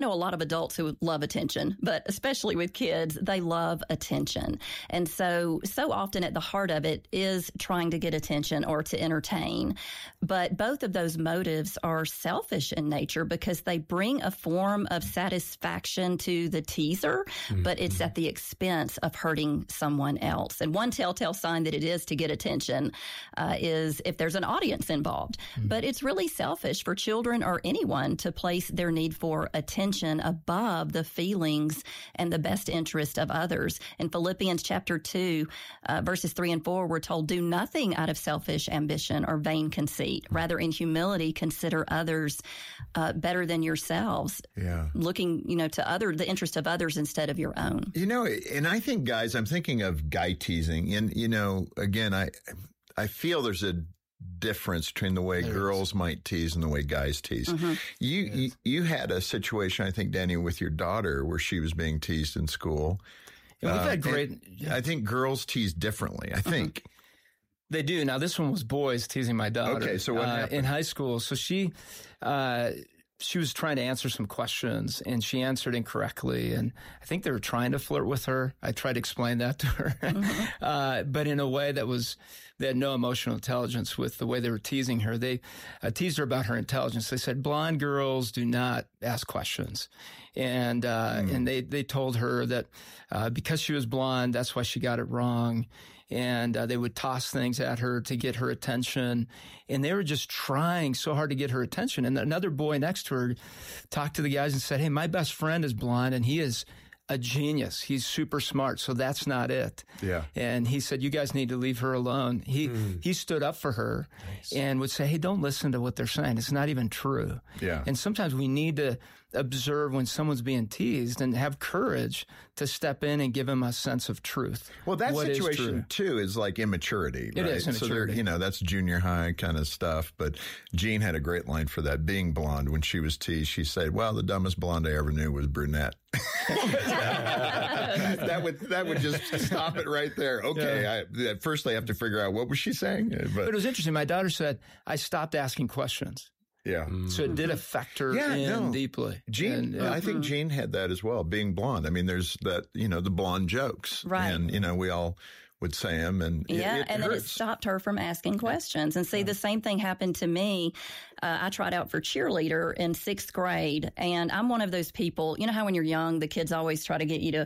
know a lot of adults who love attention, but especially with kids, they love attention. And so often at the heart of it is trying to get attention or to entertain. But both of those motives are selfish in nature because they bring a form of satisfaction to the teaser, but it's at the expense of hurting someone else. And one telltale sign that it is to get attention is if there's an audience involved. But it's really selfish for children or anyone to place their need for attention above the feelings and the best interest of others. In Philippians chapter 2, verses 3 and 4, we're told, do nothing out of selfish ambition or vain conceit. Rather, in humility, consider others better than yourselves. Yeah. Looking, to the interest of others instead of your own. And I think, guys, I'm thinking of guy teasing. And, again, I feel there's a difference between the way girls might tease and the way guys tease. You had a situation, I think, Danny, with your daughter where she was being teased in school. And we've had great. I think girls tease differently. I think they do. Now, this one was boys teasing my daughter. Okay, so what happened? In high school? So she was trying to answer some questions, and she answered incorrectly. And I think they were trying to flirt with her. I tried to explain that to her, but in a way they had no emotional intelligence with the way they were teasing her. They teased her about her intelligence. They said, blonde girls do not ask questions. And they told her that because she was blonde, that's why she got it wrong. And they would toss things at her to get her attention. And they were just trying so hard to get her attention. And another boy next to her talked to the guys and said, hey, my best friend is blonde and he is a genius. He's super smart. So that's not it. Yeah. And he said, you guys need to leave her alone. He stood up for her and would say, hey, don't listen to what they're saying. It's not even true. Yeah. And sometimes we need to observe when someone's being teased and have courage to step in and give them a sense of truth. Well, that situation too is like immaturity, right? It is immaturity. So that's junior high kind of stuff. But Jean had a great line for that. Being blonde, when she was teased, she said, well, the dumbest blonde I ever knew was brunette. That would just stop it right there. Okay. Yeah. At first I have to figure out what was she saying. But it was interesting. My daughter said, I stopped asking questions. Yeah. So it did affect her deeply. Jean, I think Jean had that as well, being blonde. I mean, there's that, the blonde jokes. Right. And, we all would say them. And then it stopped her from asking questions. And see, the same thing happened to me. I tried out for cheerleader in 6th grade. And I'm one of those people, how when you're young, the kids always try to get you to,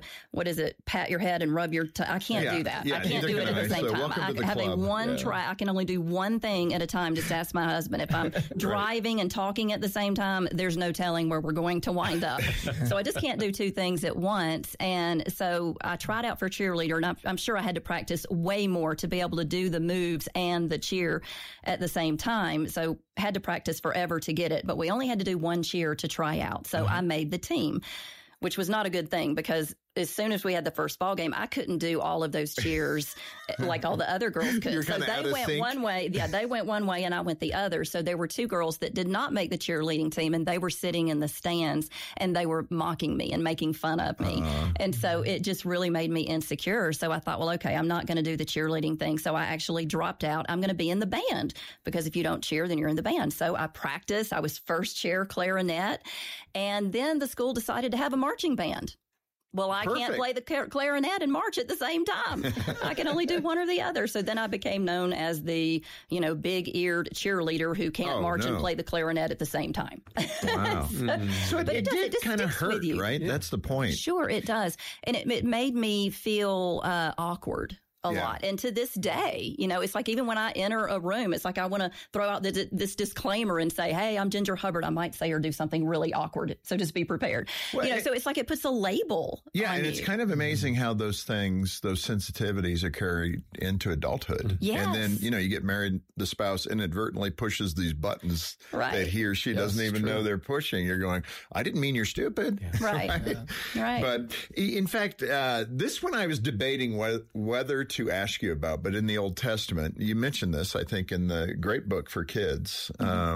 pat your head and rub your, I can't do that. Yeah, I can't do it at the same time. I have club. I can only do one thing at a time. Just ask my husband. If I'm driving and talking at the same time, there's no telling where we're going to wind up. So I just can't do two things at once. And so I tried out for cheerleader, and I'm sure I had to practice way more to be able to do the moves and the cheer at the same time. So had to practice forever to get it, but we only had to do one cheer to try out. So I made the team, which was not a good thing because as soon as we had the first ball game, I couldn't do all of those cheers like all the other girls could. So they went one way. Yeah, they went one way and I went the other. So there were two girls that did not make the cheerleading team, and they were sitting in the stands and they were mocking me and making fun of me. And so it just really made me insecure. So I thought, well, okay, I'm not going to do the cheerleading thing. So I actually dropped out. I'm going to be in the band because if you don't cheer, then you're in the band. So I practiced. I was first chair clarinet. And then the school decided to have a marching band. Well, I can't play the clarinet and march at the same time. I can only do one or the other. So then I became known as the, big-eared cheerleader who can't march and play the clarinet at the same time. Wow. So it did kind of hurt, right? Yeah. That's the point. Sure, it does. And it made me feel awkward. A lot. And to this day, it's like even when I enter a room, it's like I want to throw out this disclaimer and say, hey, I'm Ginger Hubbard. I might say or do something really awkward. So just be prepared. Well, so it's like it puts a label on and you. It's kind of amazing how those things, those sensitivities are carried into adulthood. Yes. And then, you get married, the spouse inadvertently pushes these buttons that he or she doesn't even know they're pushing. You're going, I didn't mean you're stupid. Yeah. Right. Right. But in fact, this one I was debating whether to ask you about, but in the Old Testament, you mentioned this, I think, in the great book for kids,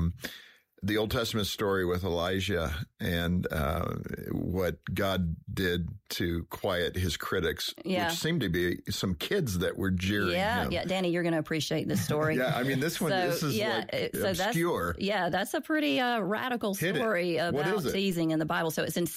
the Old Testament story with Elijah and what God did to quiet his critics, which seemed to be some kids that were jeering him. Yeah, Danny, you're going to appreciate this story. I mean, this one, this is obscure. That's a pretty radical story about teasing in the Bible. So it's in